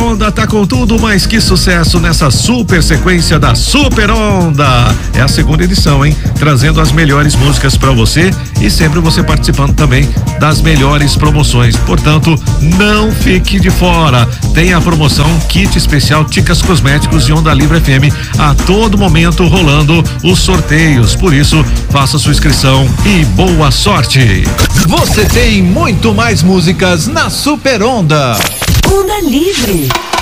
Onda tá com tudo, mas que sucesso nessa super sequência da Super Onda. É a segunda edição, hein? Trazendo as melhores músicas pra você e sempre você participando também das melhores promoções. Portanto, não fique de fora. Tem a promoção Kit Especial Ticas Cosméticos e Onda Livre FM a todo momento rolando os sorteios. Por isso, faça sua inscrição e boa sorte. Você tem muito mais músicas na Super Onda. Onda Livre.